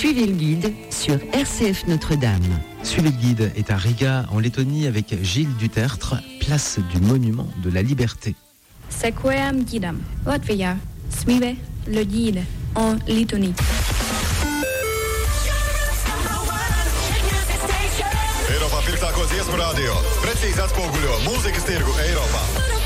Suivez le guide sur RCF Notre-Dame. Suivez le guide est à Riga, en Lettonie, avec Gilles Dutertre, place du Monument de la Liberté. Seguem guidem. Latvia. Suivez le guide en Lettonie. Eiropā pirktāko dziesmu radio. Precīzi atspoguļo mūzikas tirgu Eiropā.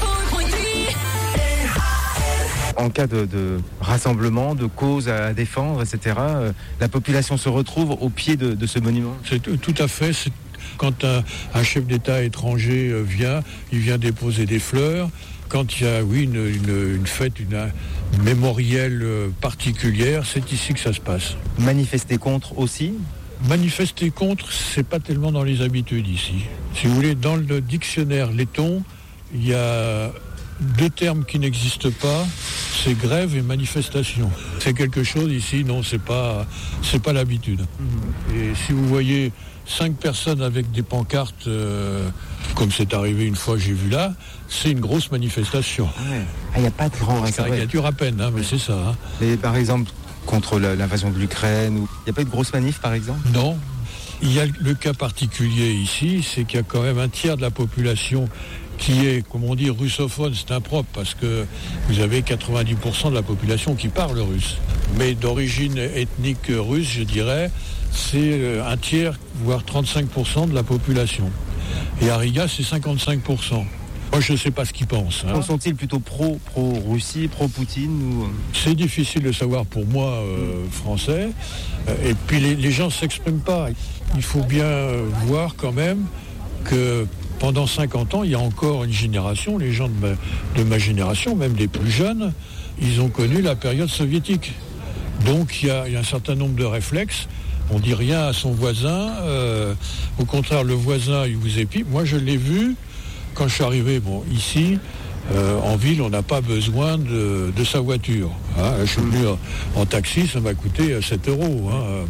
En cas de rassemblement, de cause à défendre, etc., la population se retrouve au pied de ce monument. C'est tout à fait. Quand un chef d'État étranger vient, il vient déposer des fleurs. Quand il y a, une fête, une mémorielle particulière, c'est ici que ça se passe. Manifester contre aussi ? Manifester contre, c'est pas tellement dans les habitudes ici. Si vous voulez, dans le dictionnaire letton, il y a 2 termes qui n'existent pas, c'est grève et manifestation. C'est quelque chose ici, non, c'est pas l'habitude. Et si vous voyez 5 personnes avec des pancartes, comme c'est arrivé une fois, j'ai vu là, c'est une grosse manifestation. Il n'y a pas de grand rassemblement. Caricature à peine, mais c'est ça. Mais par exemple, contre l'invasion de l'Ukraine, il n'y a pas eu de grosse manif, par exemple ? Non. Il y a le cas particulier ici, c'est qu'il y a quand même un tiers de la population qui est, comme on dit, russophone. C'est impropre parce que vous avez 90% de la population qui parle russe. Mais d'origine ethnique russe, je dirais, c'est un tiers, voire 35% de la population. Et à Riga, c'est 55%. Moi, je ne sais pas ce qu'ils pensent. Sont-ils plutôt pro-Russie, pro-Poutine ou... C'est difficile de savoir pour moi, français. Et puis, les gens ne s'expriment pas. Il faut bien voir quand même que pendant 50 ans, il y a encore une génération, les gens de ma génération, même des plus jeunes, ils ont connu la période soviétique. Donc, il y a un certain nombre de réflexes. On dit rien à son voisin. Au contraire, le voisin, il vous épie. Moi, je l'ai vu quand je suis arrivé ici, en ville, on n'a pas besoin de sa voiture. Je suis venu en taxi, ça m'a coûté 7 €.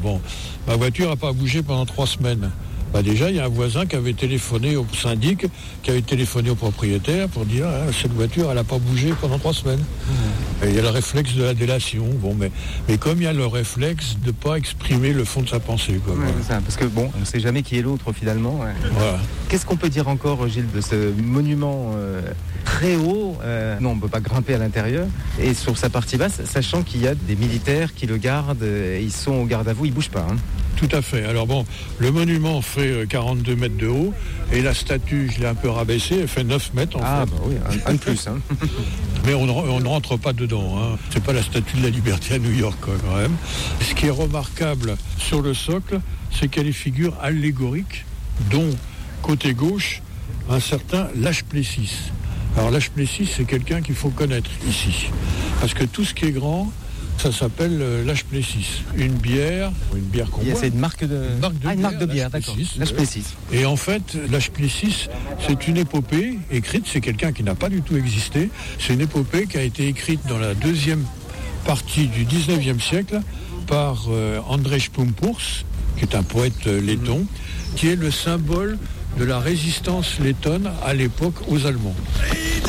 Ma voiture n'a pas bougé pendant 3 semaines. Déjà, il y a un voisin qui avait téléphoné au syndic, qui avait téléphoné au propriétaire pour dire cette voiture, elle n'a pas bougé pendant 3 semaines. Et il y a le réflexe de la délation. Mais comme il y a le réflexe de ne pas exprimer le fond de sa pensée. C'est ça, parce que on ne sait jamais qui est l'autre finalement. Voilà. Qu'est-ce qu'on peut dire encore, Gilles, de ce monument très haut Non, on ne peut pas grimper à l'intérieur. Et sur sa partie basse, sachant qu'il y a des militaires qui le gardent, ils sont au garde à vous, ils ne bougent pas. Tout à fait. Alors le monument fait 42 mètres de haut et la statue, je l'ai un peu rabaissée, elle fait 9 mètres en fait. Bah oui, un de plus. Mais on ne rentre pas dedans. C'est pas la statue de la Liberté à New York quand même. Ce qui est remarquable sur le socle, c'est qu'il y a des figures allégoriques, dont côté gauche, un certain Lâche-Plessis. Alors Lâche-Plessis, c'est quelqu'un qu'il faut connaître ici. Parce que tout ce qui est grand, ça s'appelle Lâche-Plessis. Une bière qu'on boit. C'est une marque de bière, d'accord. Lâche-Plessis. Et en fait, Lâche-Plessis, c'est une épopée écrite, c'est quelqu'un qui n'a pas du tout existé. C'est une épopée qui a été écrite dans la 2e partie du 19e siècle par Andrzej Pumpurs, qui est un poète letton, qui est le symbole de la résistance lettonne à l'époque aux Allemands.